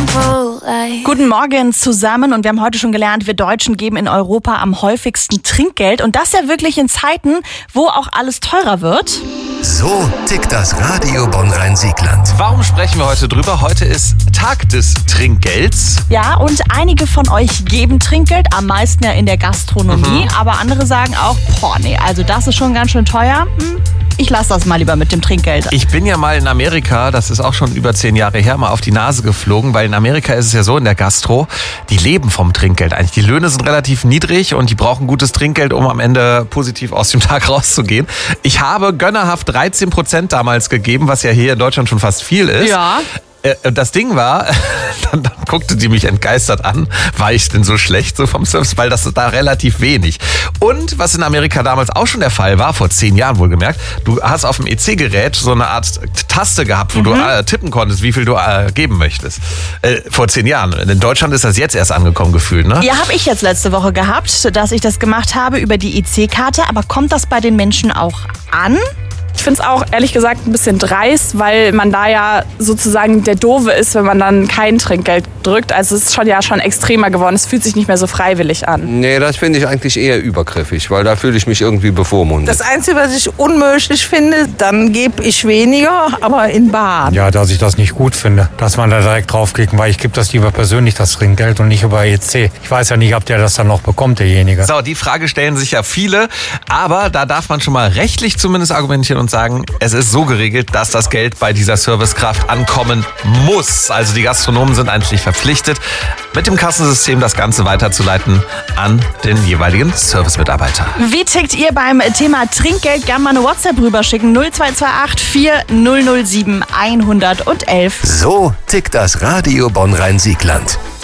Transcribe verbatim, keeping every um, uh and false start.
Guten Morgen zusammen und wir haben heute schon gelernt, wir Deutschen geben in Europa am häufigsten Trinkgeld und das ja wirklich in Zeiten, wo auch alles teurer wird. So tickt das Radio Bonn-Rhein-Siegland. Warum sprechen wir heute drüber? Heute ist Tag des Trinkgelds. Ja, und einige von euch geben Trinkgeld, am meisten ja in der Gastronomie, mhm. aber andere sagen auch, boah, nee, also das ist schon ganz schön teuer. Hm. Ich lasse das mal lieber mit dem Trinkgeld. Ich bin ja mal in Amerika, das ist auch schon über zehn Jahre her, mal auf die Nase geflogen, weil in Amerika ist es ja so in der Gastro, die leben vom Trinkgeld eigentlich. Die Löhne sind relativ niedrig und die brauchen gutes Trinkgeld, um am Ende positiv aus dem Tag rauszugehen. Ich habe gönnerhaft dreizehn Prozent damals gegeben, was ja hier in Deutschland schon fast viel ist. Ja. Das Ding war, dann, dann guckte die mich entgeistert an, war ich denn so schlecht so vom Service, weil das ist da relativ wenig. Und was in Amerika damals auch schon der Fall war, vor zehn Jahren wohlgemerkt, du hast auf dem E C-Gerät so eine Art Taste gehabt, wo mhm. du äh, tippen konntest, wie viel du äh, geben möchtest. Äh, vor zehn Jahren. In Deutschland ist das jetzt erst angekommen gefühlt, ne? Ja, habe ich jetzt letzte Woche gehabt, dass ich das gemacht habe über die E C-Karte. Aber kommt das bei den Menschen auch an? Ich finde es auch ehrlich gesagt ein bisschen dreist, weil man da ja sozusagen der Doofe ist, wenn man dann kein Trinkgeld drückt. Also es ist schon ja schon extremer geworden. Es fühlt sich nicht mehr so freiwillig an. Nee, das finde ich eigentlich eher übergriffig, weil da fühle ich mich irgendwie bevormundet. Das Einzige, was ich unmöglich finde, dann gebe ich weniger, aber in bar. Ja, dass ich das nicht gut finde, dass man da direkt draufklicken, weil ich gebe das lieber persönlich, das Trinkgeld, und nicht über E C. Ich weiß ja nicht, ob der das dann noch bekommt, derjenige. So, die Frage stellen sich ja viele, aber da darf man schon mal rechtlich zumindest argumentieren und sagen, es ist so geregelt, dass das Geld bei dieser Servicekraft ankommen muss. Also die Gastronomen sind eigentlich verpflichtet, mit dem Kassensystem das Ganze weiterzuleiten an den jeweiligen Servicemitarbeiter. Wie tickt ihr beim Thema Trinkgeld? Gerne mal eine WhatsApp rüberschicken. null zwei zwei acht vier null null sieben eins eins eins. So tickt das Radio Bonn-Rhein-Siegland.